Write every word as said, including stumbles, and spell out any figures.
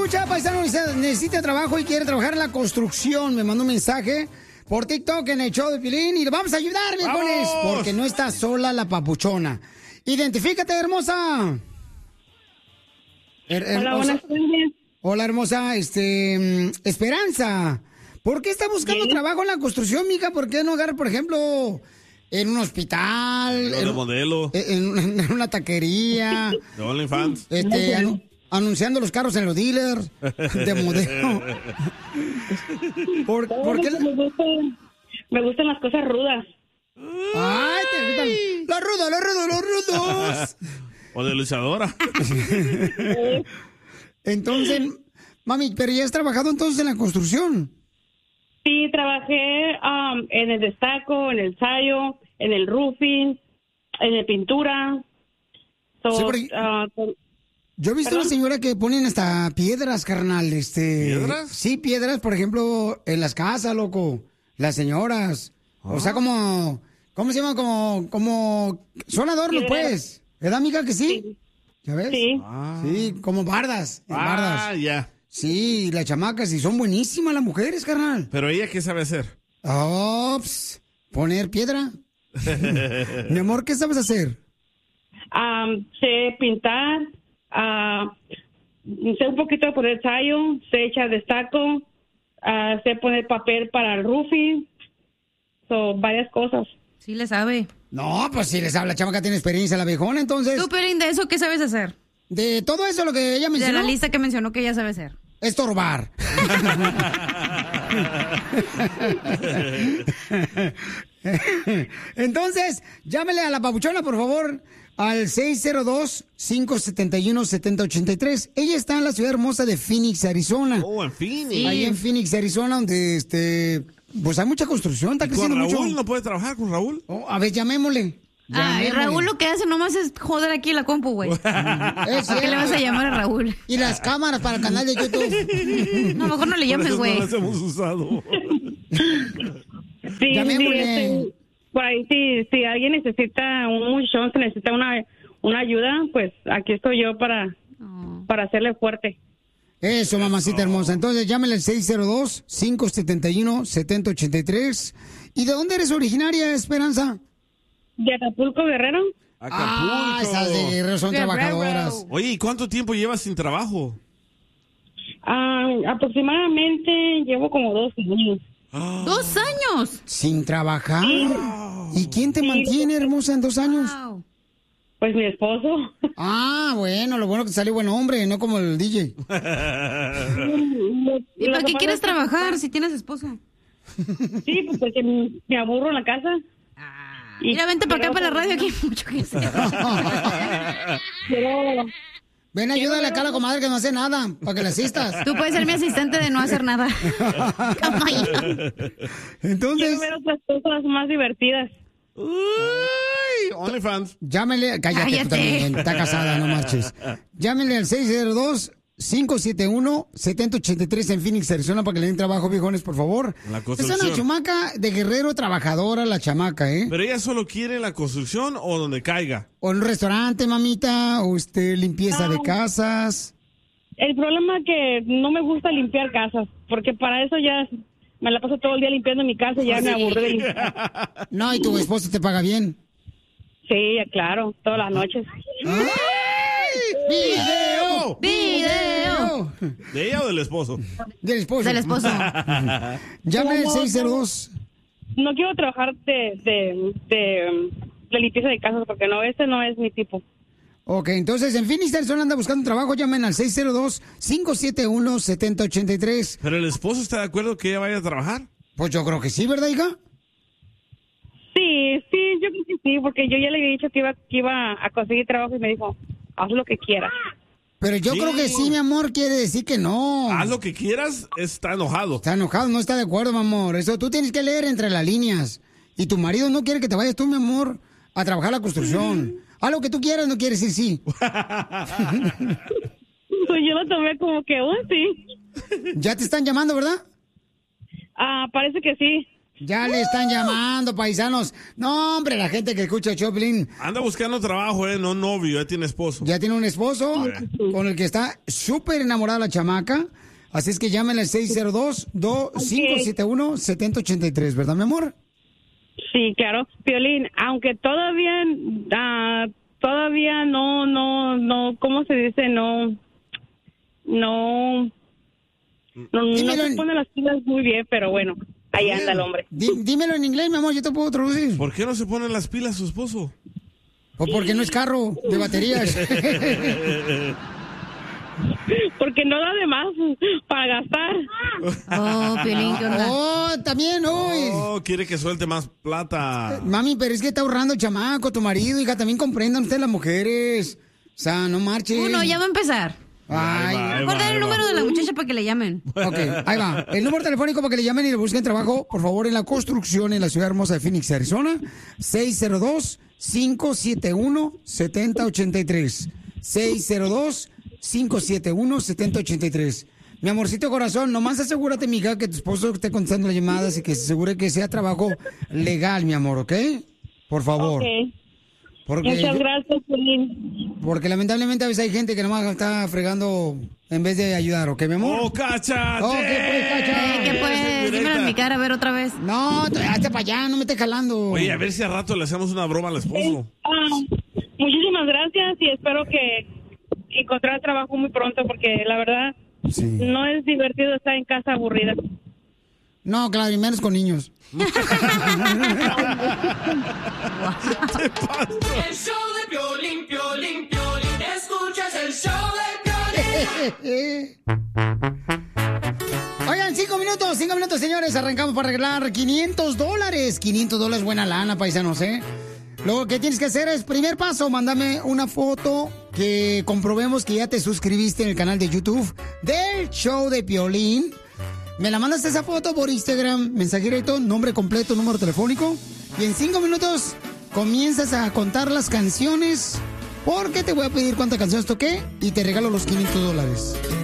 escucha, paisano, necesita trabajo y quiere trabajar en la construcción. Me mandó un mensaje por TikTok en el show de Pilín y le vamos a ayudar, viejones, porque no está sola la papuchona. Identifícate, hermosa. Her- Hola, hermosa. buenas tardes. Hola, hermosa. Este, Esperanza. ¿Por qué está buscando Sí. trabajo en la construcción, mija? ¿Por qué no agarrar, por ejemplo, en un hospital? Lo de en, modelo. en- en una taquería. De OnlyFans. Este, anu- anunciando los carros en los dealers de modelo. ¿Por, por qué? Me gustan, me gustan las cosas rudas. Ay, te gustan los rudos, los rudos, los rudos. O de luchadora. Entonces, mami, pero ya has trabajado entonces en la construcción. Sí, trabajé um, en el destaco, en el sayo, en el roofing, en la pintura. So, Sí, porque- ah, con- Yo he visto a una señora que ponen hasta piedras, carnal, este... ¿Piedras? Sí, piedras, por ejemplo, en las casas, loco. Las señoras. O sea, como... ¿Cómo se llama? Como... como son adornos, Piedras. pues. ¿Verdad, amiga, que sí? Sí. ¿Ya ves? Sí. Sí, como bardas. en Ah, bardas. ya. Sí, las chamacas, y son buenísimas las mujeres, carnal. Pero ella, ¿qué sabe hacer? Ops, poner piedra. Mi amor, ¿qué sabes hacer? Um, sé pintar, ah, sé un poquito de poner sayo, sé echar destaco, ah, sé poner papel para el roofing, so, varias cosas. Sí le sabe. No, pues si les habla, la chamaca tiene experiencia, la viejona, entonces... Tú, Pelín, ¿de eso qué sabes hacer? De todo eso lo que ella De mencionó, la lista que mencionó que ella sabe hacer. estorbar. Entonces, llámele a la papuchona, por favor, al seis cero dos, cinco siete uno, siete cero ocho tres. Ella está en la ciudad hermosa de Phoenix, Arizona. Oh, en fin. Sí. Ahí en Phoenix, Arizona, donde este, pues hay mucha construcción, está ¿Con creciendo Raúl? mucho. ¿No puede trabajar con Raúl? Oh, a ver, llamémosle. Ay, Llamémosle. Raúl lo que hace nomás es joder aquí la compu, güey. Es ¿Por qué cierto. le vas a llamar a Raúl? Y las cámaras para el canal de YouTube. No, mejor no le Por llames, eso güey. No las hemos usado. Sí, sí, Llamémosle. este, por ahí, si, si alguien necesita un muchachón, se necesita una, una ayuda, pues aquí estoy yo para, Oh. para hacerle fuerte. Eso, mamacita hermosa. Entonces, llámele al seis cero dos, cinco siete uno, siete cero ocho tres. ¿Y de dónde eres originaria, Esperanza? ¿De Acapulco, Guerrero? Acapulco. Ah, esas de Guerrero son Guerrero. trabajadoras. Oye, ¿y cuánto tiempo llevas sin trabajo? Ah, aproximadamente llevo como dos años. ¡Dos años! ¿Sin trabajar? ¿Y quién te mantiene, hermosa, en dos años? Wow. Pues mi esposo. Ah, bueno, lo bueno que salió buen hombre, no como el D J. ¿Y para qué quieres trabajar si tienes esposo? Sí, pues porque me me aburro en la casa. Y- Mira, vente para acá, pero- para la radio, aquí hay mucho que hacer. Pero Ven, ayúdale acá a la comadre que no hace nada, para que la asistas. Tú puedes ser mi asistente de no hacer nada. Entonces, quiero ver otras cosas más divertidas. Uy, OnlyFans. llámele, cállate, tú Cállate. también, está casada, no marches. Llámele al seis cero dos, cinco siete uno, siete cero ocho tres en Phoenix, Arizona, para que le den trabajo, viejones, por favor. La Es construcción. una chamaca de Guerrero trabajadora, la chamaca, ¿eh? ¿Pero ella solo quiere la construcción o donde caiga? O en un restaurante, mamita, o este, limpieza de Ah. casas. El problema es que no me gusta limpiar casas, porque para eso ya me la paso todo el día limpiando mi casa y ya me aburro de limpiar. No, y tu esposo te paga bien. Sí, claro, todas las noches. ¡Video! ¡Video! ¿De ella o del esposo? Del esposo. Del esposo. Llame al No, seis cero dos. No quiero trabajar de, de, de, de limpieza de casas porque no, ese no es mi tipo. Ok, entonces en Phoenix, Arizona anda buscando trabajo. Llamen al seis cero dos, cinco siete uno, siete cero ocho tres. ¿Pero el esposo está de acuerdo que ella vaya a trabajar? Pues yo creo que sí, ¿verdad, hija? Sí, sí, yo creo que sí, porque yo ya le había dicho que iba, que iba a conseguir trabajo y me dijo, haz lo que quieras. Pero yo Sí. creo que sí, mi amor, quiere decir que no. Haz lo que quieras, está enojado. Está enojado, no está de acuerdo, mi amor. Eso tú tienes que leer entre las líneas. Y tu marido no quiere que te vayas tú, mi amor, a trabajar la construcción. Haz lo que tú quieras, no quiere decir sí. Pues yo lo tomé como que, oh, sí. Ya te están llamando, ¿verdad? Ah, parece que sí. Ya le están llamando, paisanos. No, hombre, la gente que escucha Choplin. Anda buscando trabajo, ¿eh? No novio, ya tiene esposo. Ya tiene un esposo Sí. con el que está súper enamorada la chamaca. Así es que llámenle al seis cero dos, cinco siete uno, siete cero ocho tres, ¿verdad, mi amor? Sí, claro. Piolín, aunque todavía, ah, todavía no, no, no, ¿cómo se dice? No, no, no, no Dímelo se en- pone las pilas muy bien, pero bueno, ahí anda el hombre. Dí- dímelo en inglés, mi amor, yo te puedo traducir. ¿Por qué no se ponen las pilas su esposo? Pues porque no es carro de baterías. Porque no da de más para gastar. Oh, Piolín, ¿qué onda? Oh, también, uy. Oh, quiere que suelte más plata. Mami, pero es que está ahorrando el chamaco, tu marido, hija, también comprendan ustedes las mujeres. O sea, no marchen. Uno, ya va a empezar. Ay, Ahí va, ahí Mejor va, dar ahí el va. número de la muchacha para que le llamen. ok, ahí va. El número telefónico para que le llamen y le busquen trabajo, por favor, en la construcción en la ciudad hermosa de Phoenix, Arizona. seis cero dos, cinco siete uno, siete cero ocho tres. seis cero dos, cinco siete uno, siete cero ocho tres. Mi amorcito corazón, nomás asegúrate, mija, que tu esposo esté contestando las llamadas y que se asegure que sea trabajo legal, mi amor, ¿ok? Por favor. Ok. Porque, Muchas gracias, Piolín. porque lamentablemente a veces hay gente que nomás está fregando en vez de ayudar, ¿ok, mi amor? ¡Oh, cacha! Oh, ¿qué pues, Cacha? Eh, ¿Qué pues? Dímelo en mi cara, a ver otra vez. No, tú- hazte para allá, no me estés jalando. Oye, a ver si al rato le hacemos una broma al esposo. Ah, muchísimas gracias y espero que encontrar trabajo muy pronto porque la verdad Sí. no es divertido estar en casa aburrida. No, claro, y menos con niños. El show de Piolín, Piolín, Piolín. Escuchas el show de Piolín. Oigan, cinco minutos, cinco minutos, señores. Arrancamos para arreglar quinientos dólares. quinientos dólares, buena lana, paisanos, ¿eh? Lo que tienes que hacer es, primer paso, mándame una foto que comprobemos que ya te suscribiste en el canal de YouTube del show de Piolín. Me la mandas esa foto por Instagram, mensaje directo, nombre completo, número telefónico. Y en cinco minutos comienzas a contar las canciones porque te voy a pedir cuántas canciones toqué y te regalo los quinientos dólares.